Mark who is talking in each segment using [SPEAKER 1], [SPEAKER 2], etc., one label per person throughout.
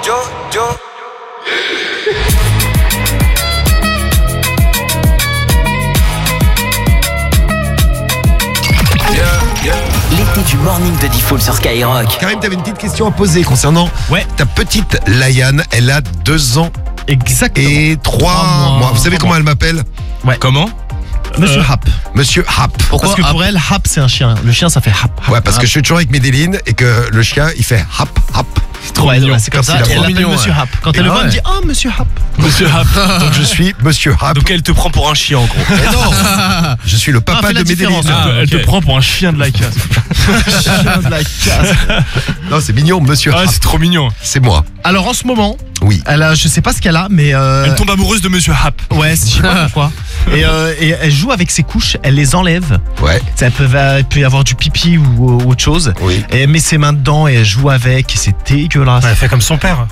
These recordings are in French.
[SPEAKER 1] L'été du morning de Diffoul sur Skyrock.
[SPEAKER 2] Karim, t'avais une petite question à poser concernant ta petite Laïane. Elle a 2 ans.
[SPEAKER 3] Exactement.
[SPEAKER 2] Et 3 mois. Vous savez comment elle m'appelle?
[SPEAKER 3] Ouais.
[SPEAKER 4] Comment?
[SPEAKER 3] Monsieur Hap.
[SPEAKER 2] Monsieur Hap.
[SPEAKER 3] Pourquoi? Parce que pour elle, Hap c'est un chien. Le chien ça fait Hap.
[SPEAKER 2] Ouais, parce que je suis toujours avec Medellin et que le chien il fait Hap Hap.
[SPEAKER 3] C'est trop mignon. C'est comme ça.
[SPEAKER 2] Merci,
[SPEAKER 3] Elle l'appelle
[SPEAKER 4] mignon,
[SPEAKER 3] Monsieur Hap. Quand elle le voit, elle me dit oh Monsieur Hap.
[SPEAKER 4] Monsieur Hap.
[SPEAKER 2] Donc je suis Monsieur Hap.
[SPEAKER 4] Donc elle te prend pour un chien en gros.
[SPEAKER 2] Mais non, je suis le papa
[SPEAKER 3] fais la
[SPEAKER 2] de Medellin.
[SPEAKER 3] différence.
[SPEAKER 4] Elle te prend pour un chien de la casse.
[SPEAKER 3] Chien de la casse.
[SPEAKER 2] Non, c'est mignon, Monsieur
[SPEAKER 4] Ah,
[SPEAKER 2] Hap.
[SPEAKER 4] c'est trop mignon.
[SPEAKER 2] C'est moi.
[SPEAKER 3] Alors en ce moment,
[SPEAKER 2] Oui.
[SPEAKER 3] elle a, je sais pas ce qu'elle a, mais
[SPEAKER 4] Elle tombe amoureuse de Monsieur Hap.
[SPEAKER 3] ouais, je sais pas pourquoi. Et elle joue avec ses couches, elle les enlève.
[SPEAKER 2] Ouais.
[SPEAKER 3] Ça peut y avoir du pipi ou autre chose.
[SPEAKER 2] Oui.
[SPEAKER 3] Et elle met ses mains dedans et elle joue avec. Et c'est dégueulasse.
[SPEAKER 4] Elle fait comme son père.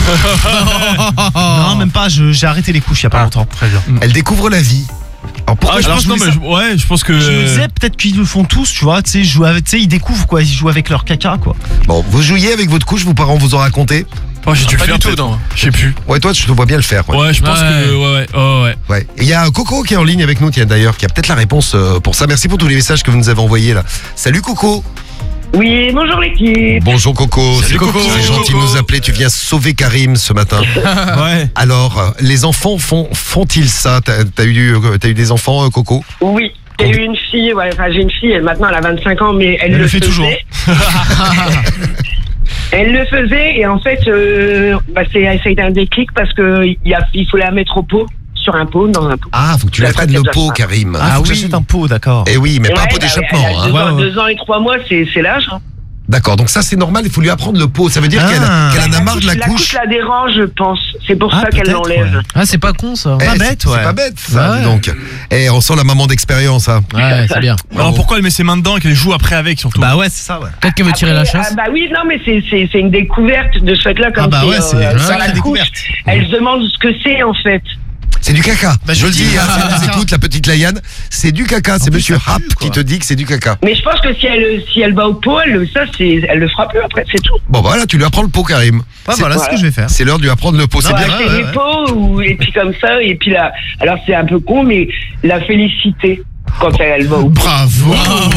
[SPEAKER 3] Non, même pas. J'ai arrêté les couches il y a pas longtemps.
[SPEAKER 4] Très bien.
[SPEAKER 2] Elle découvre la vie. Alors pourquoi
[SPEAKER 4] Alors
[SPEAKER 2] je
[SPEAKER 4] non,
[SPEAKER 2] dis
[SPEAKER 4] mais
[SPEAKER 2] ça
[SPEAKER 4] je pense que.
[SPEAKER 3] Je me disais peut-être qu'ils le font tous, tu vois. Tu sais, ils jouent avec, tu sais, ils découvrent quoi. Ils jouent avec leur caca, quoi.
[SPEAKER 2] Bon, vous jouiez avec votre couche, vos parents vous ont raconté?
[SPEAKER 4] Oh, j'ai dû le
[SPEAKER 5] Pas
[SPEAKER 4] faire
[SPEAKER 5] du tout,
[SPEAKER 4] peut-être.
[SPEAKER 5] non.
[SPEAKER 4] Je sais plus.
[SPEAKER 2] Ouais, toi, je te vois bien le faire. Ouais.
[SPEAKER 4] Ouais, je pense que. Ouais. Oh, ouais.
[SPEAKER 2] Ouais. Et il y a Coco qui est en ligne avec nous, tiens, d'ailleurs, qui a peut-être la réponse pour ça. Merci pour tous les messages que vous nous avez envoyés là. Salut Coco.
[SPEAKER 6] Oui, bonjour l'équipe.
[SPEAKER 2] Bonjour Coco.
[SPEAKER 4] Salut, Coco.
[SPEAKER 2] C'est gentil de nous appeler. Tu viens sauver Karim ce matin.
[SPEAKER 4] Ouais.
[SPEAKER 2] Alors, les enfants font-ils ça? T'as eu des enfants, Coco?
[SPEAKER 6] Oui, j'ai eu une fille, j'ai une fille, maintenant elle a 25 ans, mais elle le
[SPEAKER 3] fait
[SPEAKER 6] faisait.
[SPEAKER 3] toujours.
[SPEAKER 6] Elle le faisait et en fait, ça a été un déclic parce que il faut la mettre au pot, sur un pot, dans un pot.
[SPEAKER 2] Ah, faut que tu la prennes le pot, Karim.
[SPEAKER 3] Ah, faut que j'achète un pot, d'accord.
[SPEAKER 2] Eh oui, mais pas un
[SPEAKER 6] Ouais,
[SPEAKER 2] pot d'échappement.
[SPEAKER 6] elle a
[SPEAKER 2] Hein.
[SPEAKER 6] 2 ans et 3 mois, c'est l'âge. Hein.
[SPEAKER 2] D'accord, donc ça c'est normal, il faut lui apprendre le pot. Ça veut dire qu'elle en a marre de la couche.
[SPEAKER 6] La dérange, je pense. C'est pour ça qu'elle
[SPEAKER 3] peut-être,
[SPEAKER 6] l'enlève.
[SPEAKER 3] ouais.
[SPEAKER 5] Ah, c'est pas con ça.
[SPEAKER 2] Eh,
[SPEAKER 3] Pas bête, ouais.
[SPEAKER 2] C'est pas bête, ça,
[SPEAKER 5] Ouais.
[SPEAKER 2] dis donc. Et on sent la maman d'expérience, hein.
[SPEAKER 5] Ouais, c'est bien.
[SPEAKER 4] Alors pourquoi elle met ses mains dedans et qu'elle joue après avec surtout?
[SPEAKER 3] Bah ouais, c'est ça, ouais.
[SPEAKER 5] Peut-être qu'elle veut tirer la chasse.
[SPEAKER 6] Bah oui, non, mais c'est une découverte de ce fait-là. Comme
[SPEAKER 3] Ah bah ouais, c'est une
[SPEAKER 6] dans
[SPEAKER 3] sacrée
[SPEAKER 6] la couche.
[SPEAKER 3] découverte.
[SPEAKER 6] Elle se demande ce que c'est en fait.
[SPEAKER 2] C'est du caca.
[SPEAKER 3] Bah,
[SPEAKER 2] je le dis,
[SPEAKER 3] dis,
[SPEAKER 2] hein,
[SPEAKER 3] c'est
[SPEAKER 2] si
[SPEAKER 3] du
[SPEAKER 2] elle écoute la petite Laïane, c'est du caca. C'est
[SPEAKER 3] plus,
[SPEAKER 2] Monsieur
[SPEAKER 3] ça
[SPEAKER 2] Hap
[SPEAKER 3] pue, quoi.
[SPEAKER 2] qui te dit que c'est du caca.
[SPEAKER 6] Mais je pense que si elle va au pot, elle le fera plus après, c'est tout.
[SPEAKER 2] Bon, voilà, tu lui apprends le pot, Karim.
[SPEAKER 3] Ah, voilà ce que je vais faire.
[SPEAKER 2] C'est l'heure de lui apprendre le pot. C'est
[SPEAKER 3] Ouais,
[SPEAKER 2] bien.
[SPEAKER 6] C'est
[SPEAKER 3] ouais,
[SPEAKER 6] des pots, et puis comme ça, et puis là, alors c'est un peu con, mais la féliciter quand elle va au pot.
[SPEAKER 3] Bravo,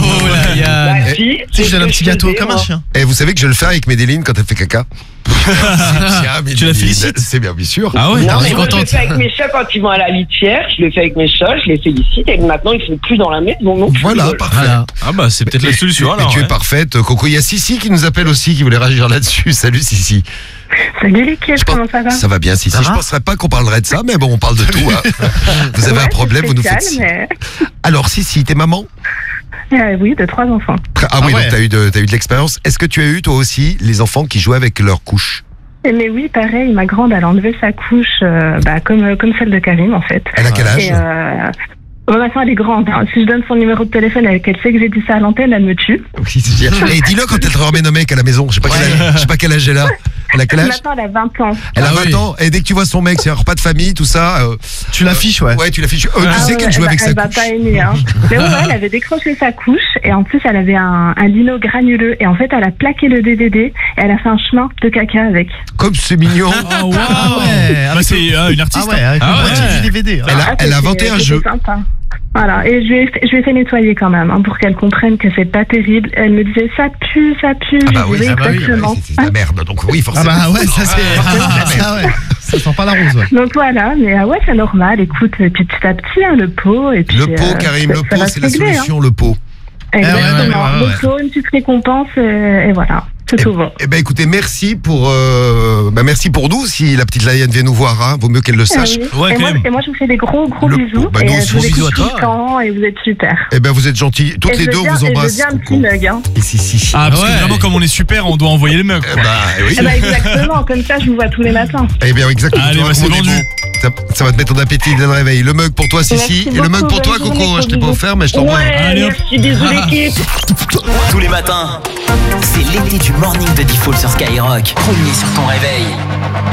[SPEAKER 3] Laïane.
[SPEAKER 6] Bah, si,
[SPEAKER 3] Tu sais, je donne un petit gâteau comme un chien.
[SPEAKER 2] Et vous savez que je le fais avec Medellin quand elle fait caca. C'est bien, Medellin.
[SPEAKER 4] Tu la félicites?
[SPEAKER 2] C'est bien sûr.
[SPEAKER 4] Ah ouais.
[SPEAKER 6] Non, mais
[SPEAKER 5] est
[SPEAKER 6] moi, je
[SPEAKER 5] contente.
[SPEAKER 6] le fais avec mes chats quand ils vont à la litière, je le fais avec mes chats, je les félicite, et maintenant ils sont plus dans la maison. Donc
[SPEAKER 2] Voilà, parfait.
[SPEAKER 5] Voilà.
[SPEAKER 4] Ah bah c'est peut-être la solution
[SPEAKER 2] Mais
[SPEAKER 4] alors.
[SPEAKER 2] tu es
[SPEAKER 4] ouais.
[SPEAKER 2] parfaite, Coco. Il y a Sissi qui nous appelle aussi, qui voulait réagir là-dessus. Salut Sissi.
[SPEAKER 7] Salut l'équipe,
[SPEAKER 2] Je pense-
[SPEAKER 7] comment ça va?
[SPEAKER 2] Ça va bien, Sissi.
[SPEAKER 3] Ça
[SPEAKER 2] Je
[SPEAKER 3] va
[SPEAKER 2] penserais pas qu'on parlerait de ça, mais bon, on parle de tout. Hein. Vous avez
[SPEAKER 7] Ouais,
[SPEAKER 2] un problème,
[SPEAKER 7] c'est
[SPEAKER 2] vous nous
[SPEAKER 7] spécial,
[SPEAKER 2] faites.
[SPEAKER 7] mais...
[SPEAKER 2] Alors, Sissi, t'es maman?
[SPEAKER 7] Oui, de 3 enfants.
[SPEAKER 2] Ah oui,
[SPEAKER 3] ouais.
[SPEAKER 2] donc t'as eu de l'expérience. Est-ce que tu as eu toi aussi les enfants qui jouaient avec leurs couches?
[SPEAKER 7] Mais oui, pareil, ma grande, elle a enlevé sa couche comme celle de Karim, en fait.
[SPEAKER 2] Elle a quel âge?
[SPEAKER 7] Et maintenant, elle est grande. Hein. Si je donne son numéro de téléphone et qu'elle sait que j'ai dit ça à l'antenne, elle me tue.
[SPEAKER 2] Oui, c'est bien. Et dis-le quand elle te ramène un mec à la maison. Je sais pas quel âge elle a. Elle a quel âge?
[SPEAKER 7] Maintenant, elle a 20 ans.
[SPEAKER 2] Elle a
[SPEAKER 5] Ah
[SPEAKER 2] 20
[SPEAKER 5] oui.
[SPEAKER 2] ans. Et dès que tu vois son mec, c'est un repas de famille, tout ça.
[SPEAKER 3] Tu l'affiches, ouais.
[SPEAKER 2] Ouais, tu l'affiches. Tu
[SPEAKER 7] Ah
[SPEAKER 2] sais
[SPEAKER 7] ouais,
[SPEAKER 2] qu'elle joue avec sa
[SPEAKER 7] elle va
[SPEAKER 2] couche.
[SPEAKER 7] pas aimer. Hein. Mais ouais, elle avait décroché sa couche et en plus, elle avait un lino granuleux. Et en fait, elle a plaqué le DVD et elle a fait un chemin de caca avec.
[SPEAKER 2] Comme c'est mignon.
[SPEAKER 3] Ah ouais.
[SPEAKER 4] Bah c'est une artiste.
[SPEAKER 3] Ah ouais, avec
[SPEAKER 4] hein.
[SPEAKER 3] le
[SPEAKER 4] Ah
[SPEAKER 3] moitié
[SPEAKER 4] ouais.
[SPEAKER 3] du DVD.
[SPEAKER 2] Elle a
[SPEAKER 7] c'était-
[SPEAKER 2] inventé un
[SPEAKER 7] c'était
[SPEAKER 2] jeu.
[SPEAKER 7] sympa. Voilà, et je lui ai fait nettoyer quand même, hein, pour qu'elle comprenne que c'est pas terrible. Elle me disait ça pue, ça pue.
[SPEAKER 2] Ah bah
[SPEAKER 7] Je
[SPEAKER 2] oui,
[SPEAKER 7] disais
[SPEAKER 2] ah bah oui,
[SPEAKER 7] exactement.
[SPEAKER 2] c'est de la merde. Donc oui,
[SPEAKER 3] Ah
[SPEAKER 2] forcément.
[SPEAKER 3] bah ouais, ça c'est. Ça ouais. Ça sent pas la rose, ouais.
[SPEAKER 7] Donc voilà, mais ouais, c'est normal. Écoute, et puis petit à petit, hein, le pot. Et puis,
[SPEAKER 2] Le pot, Karim, le
[SPEAKER 7] ça
[SPEAKER 2] pot,
[SPEAKER 7] va
[SPEAKER 2] c'est
[SPEAKER 7] se
[SPEAKER 2] la
[SPEAKER 7] régler,
[SPEAKER 2] solution, le pot.
[SPEAKER 7] Hein. Exactement.
[SPEAKER 3] ouais, ouais.
[SPEAKER 7] Le pot, une petite récompense, et voilà. C'est tout bon.
[SPEAKER 2] Eh ben écoutez, merci pour nous. Si la petite Laïane vient nous voir, hein, vaut mieux qu'elle le sache.
[SPEAKER 7] Oui.
[SPEAKER 4] Ouais,
[SPEAKER 7] et,
[SPEAKER 4] quand
[SPEAKER 7] moi,
[SPEAKER 4] même.
[SPEAKER 7] et moi, je vous fais des gros
[SPEAKER 2] Le
[SPEAKER 7] bisous.
[SPEAKER 2] pot, bah,
[SPEAKER 7] et
[SPEAKER 2] nous
[SPEAKER 7] je
[SPEAKER 2] aussi,
[SPEAKER 7] vous
[SPEAKER 2] gros
[SPEAKER 7] écoute
[SPEAKER 5] bisous à
[SPEAKER 7] tout
[SPEAKER 5] toi.
[SPEAKER 7] le temps et vous êtes super.
[SPEAKER 2] Eh ben vous êtes gentils. Toutes
[SPEAKER 7] Et
[SPEAKER 2] les
[SPEAKER 7] je
[SPEAKER 2] deux,
[SPEAKER 7] veux
[SPEAKER 2] on vous
[SPEAKER 7] bien- et
[SPEAKER 2] embrasse.
[SPEAKER 7] je veux bien un petit
[SPEAKER 2] Coco.
[SPEAKER 7] mug. Hein.
[SPEAKER 2] Et si.
[SPEAKER 4] Ah parce que
[SPEAKER 5] ouais.
[SPEAKER 4] vraiment comme on est super, on doit envoyer le mug.
[SPEAKER 2] Eh
[SPEAKER 4] Quoi.
[SPEAKER 2] ben oui.
[SPEAKER 7] Eh ben, exactement, comme ça, je vous vois tous les matins.
[SPEAKER 2] Eh bien exactement.
[SPEAKER 4] Allez,
[SPEAKER 2] Tu vois,
[SPEAKER 4] bah, c'est
[SPEAKER 2] on est
[SPEAKER 4] vendu.
[SPEAKER 2] bon. Ça va te mettre en appétit dès le réveil. Le mug pour toi, Sissi.
[SPEAKER 7] Merci
[SPEAKER 2] Et le mug
[SPEAKER 7] beaucoup,
[SPEAKER 2] pour toi,
[SPEAKER 7] bonne
[SPEAKER 2] Coco.
[SPEAKER 7] journée,
[SPEAKER 2] Je t'ai pas
[SPEAKER 7] bisous.
[SPEAKER 2] offert, mais je t'envoie.
[SPEAKER 6] Ouais,
[SPEAKER 4] Allez, hop.
[SPEAKER 6] merci, bisous l'équipe.
[SPEAKER 1] Tous les matins, c'est l'été du morning de Diffoul sur Skyrock. Premier sur ton réveil.